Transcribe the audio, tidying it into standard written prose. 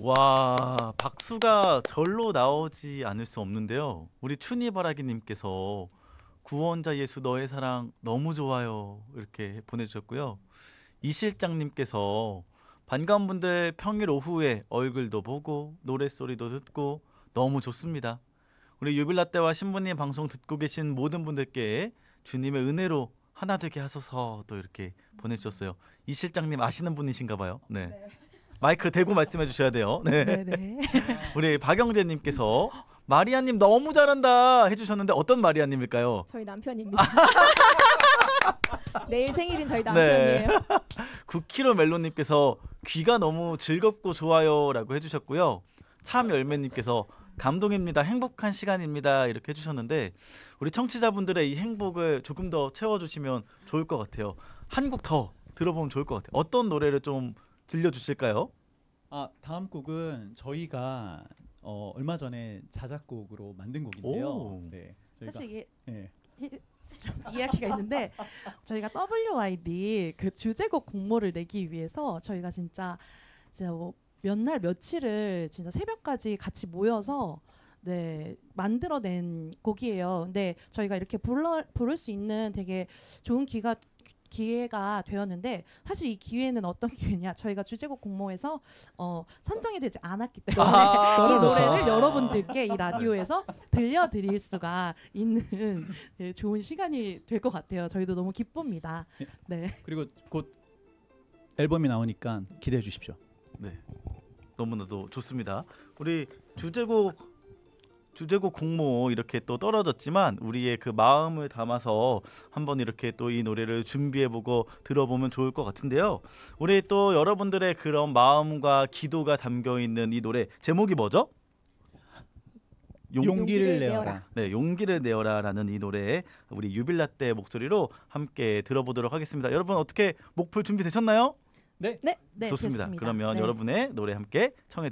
와, 박수가 절로 나오지 않을 수 없는데요. 우리 춘희바라기님께서 구원자 예수 너의 사랑 너무 좋아요 이렇게 보내주셨고요. 이 실장님께서 반가운 분들 평일 오후에 얼굴도 보고 노랫소리도 듣고 너무 좋습니다. 우리 유빌라떼와 신부님 방송 듣고 계신 모든 분들께 주님의 은혜로 하나 되게 하소서 또 이렇게 보내주셨어요. 이 실장님 아시는 분이신가 봐요. 네. 마이크 대고 말씀해 주셔야 돼요. 네. 네네. 우리 박영재님께서 마리아님 너무 잘한다 해주셨는데 어떤 마리아님일까요? 저희 남편입니다. 내일 생일인 저희 네. 남편이에요. 9kg 멜로님께서 귀가 너무 즐겁고 좋아요라고 해주셨고요. 참열매님께서 감동입니다. 행복한 시간입니다. 이렇게 해주셨는데 우리 청취자분들의 이 행복을 조금 더 채워주시면 좋을 것 같아요. 한 곡 더 들어보면 좋을 것 같아요. 어떤 노래를 좀 들려주실까요? 다음 곡은 저희가 얼마 전에 자작곡으로 만든 곡인데요. 오. 네, 저희가 사실 이게 네. 이야기가 있는데 저희가 WYD 그 주제곡 공모를 내기 위해서 저희가 진짜 뭐 몇 날 며칠을 진짜 새벽까지 같이 모여서 네 만들어낸 곡이에요. 근데 저희가 이렇게 부를 수 있는 되게 좋은 기회가 되었는데 사실 이 기회는 어떤 기회냐? 저희가 주제곡 공모에서 선정이 되지 않았기 때문에 이 노래를 여러분들께 이 라디오에서 들려드릴 수가 있는 네, 좋은 시간이 될 것 같아요. 저희도 너무 기쁩니다. 네. 그리고 곧 앨범이 나오니까 기대해 주십시오. 네, 너무나도 좋습니다. 우리 주제곡 공모 이렇게 또 떨어졌지만 우리의 그 마음을 담아서 한번 이렇게 또 이 노래를 준비해보고 들어보면 좋을 것 같은데요. 우리 또 여러분들의 그런 마음과 기도가 담겨 있는 이 노래 제목이 뭐죠? 용기를 내어라. 네, 용기를 내어라라는 이 노래 우리 유빌라떼 목소리로 함께 들어보도록 하겠습니다. 여러분 어떻게 목풀 준비되셨나요? 네. 네, 네, 좋습니다. 됐습니다. 그러면 네. 여러분의 노래 함께 청해